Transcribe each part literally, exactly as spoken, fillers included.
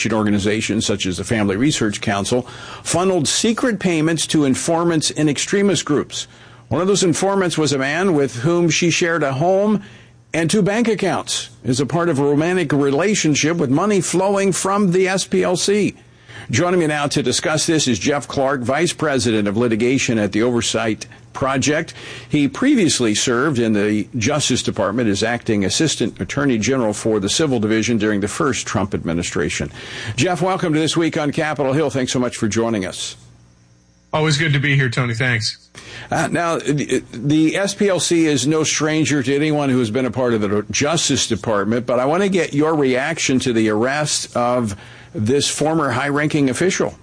Christian organizations such as the Family Research Council funneled secret payments to informants in extremist groups. One of those informants was a man with whom she shared a home and two bank accounts as a part of a romantic relationship with money flowing from the S P L C. Joining me now to discuss this is Jeff Clark, Vice President of Litigation at the Oversight Project. He previously served in the Justice Department as Acting Assistant Attorney General for the Civil Division during the first Trump administration. Jeff, welcome to This Week on Capitol Hill. Thanks so much for joining us. Always good to be here, Tony. Thanks. Uh, now, the S P L C is no stranger to anyone who has been a part of the Justice Department, but I want to get your reaction to the arrest of this former high-ranking official.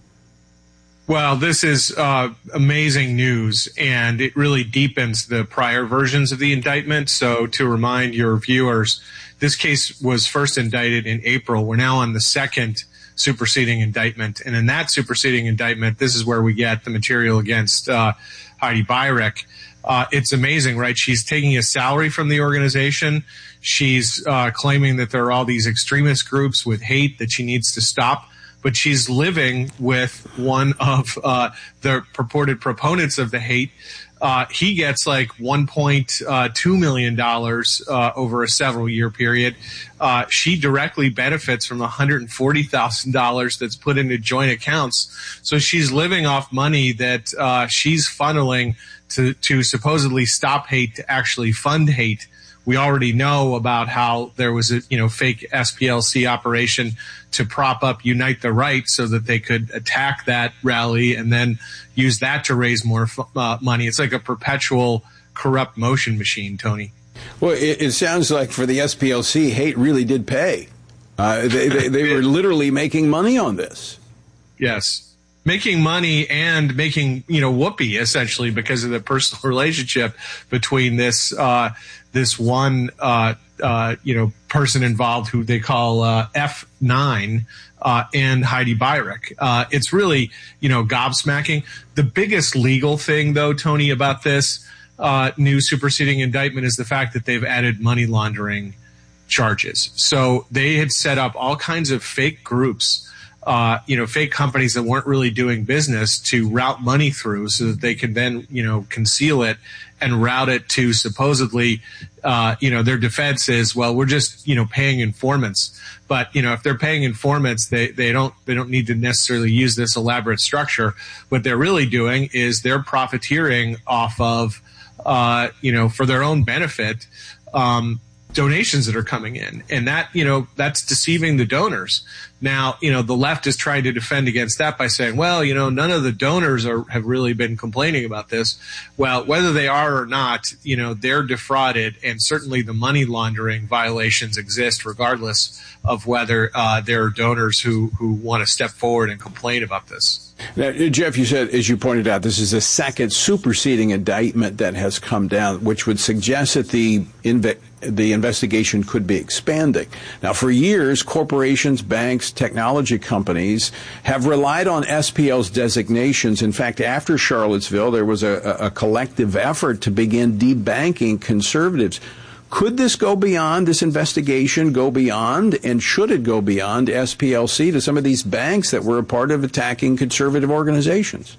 Well, this is uh, amazing news, and it really deepens the prior versions of the indictment. So to remind your viewers, this case was first indicted in April. We're now on the second superseding indictment. And in that superseding indictment, this is where we get the material against uh, Heidi Beirich. Uh, it's amazing, right? She's taking a salary from the organization. She's uh, claiming that there are all these extremist groups with hate that she needs to stop. But she's living with one of uh, the purported proponents of the hate. Uh, he gets like one point two million dollars uh, over a several-year period. Uh, she directly benefits from one hundred forty thousand dollars that's put into joint accounts. So she's living off money that uh, she's funneling to, to supposedly stop hate to actually fund hate. We already know about how there was a you know fake S P L C operation to prop up Unite the Right so that they could attack that rally and then use that to raise more uh, money. It's like a perpetual corrupt motion machine, Tony. Well, it, it sounds like for the S P L C, hate really did pay. Uh, they, they, they were literally making money on this. Yes. Making money and making, you know, whoopee, essentially, because of the personal relationship between this uh, this one, uh, uh, you know, person involved who they call uh, F nine uh, and Heidi Beirich. Uh, it's really, you know, gobsmacking. The biggest legal thing, though, Tony, about this uh, new superseding indictment is the fact that they've added money laundering charges. So they had set up all kinds of fake groups, Uh, you know, fake companies that weren't really doing business to route money through so that they could then, you know, conceal it and route it to supposedly, uh, you know, their defense is, well, we're just, you know, paying informants. But, you know, if they're paying informants, they, they don't they don't need to necessarily use this elaborate structure. What they're really doing is they're profiteering off of, uh, you know, for their own benefit, um, donations that are coming in. And that, you know, that's deceiving the donors. Now, you know, the left is trying to defend against that by saying, well, you know, none of the donors are, have really been complaining about this. Well, whether they are or not, you know, they're defrauded, and certainly the money laundering violations exist regardless of whether uh, there are donors who, who want to step forward and complain about this. Now, Jeff, you said, as you pointed out, this is the second superseding indictment that has come down, which would suggest that the inve- the investigation could be expanding. Now, for years, corporations, banks, technology companies have relied on S P L's designations. In fact, after Charlottesville, there was a, a collective effort to begin debanking conservatives. Could this go beyond, this investigation go beyond, and should it go beyond S P L C to some of these banks that were a part of attacking conservative organizations?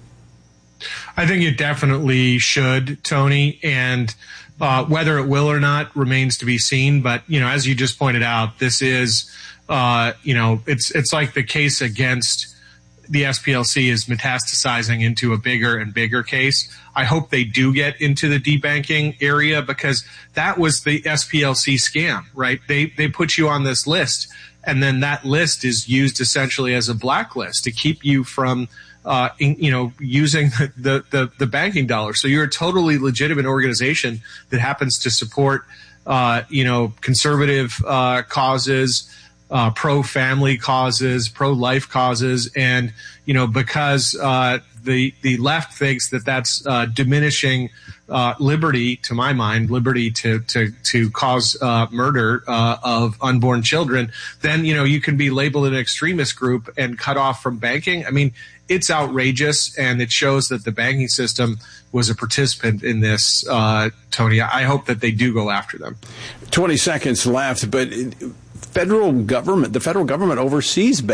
I think it definitely should, Tony, and uh, whether it will or not remains to be seen. But, you know, as you just pointed out, this is, uh, you know, it's it's like the case against the S P L C is metastasizing into a bigger and bigger case. I hope they do get into the debanking area, because that was the S P L C scam, right? They they put you on this list, and then that list is used essentially as a blacklist to keep you from, uh, in, you know, using the, the, the banking dollar. So you're a totally legitimate organization that happens to support, uh, you know, conservative uh, causes, Uh, pro-family causes, pro-life causes, and, you know, because uh, the the left thinks that that's uh, diminishing uh, liberty, to my mind, liberty to to to cause uh, murder uh, of unborn children, then, you know, you can be labeled an extremist group and cut off from banking. I mean, it's outrageous, and it shows that the banking system was a participant in this, uh, Tony. I hope that they do go after them. twenty seconds left, but federal government, the federal government oversees banking.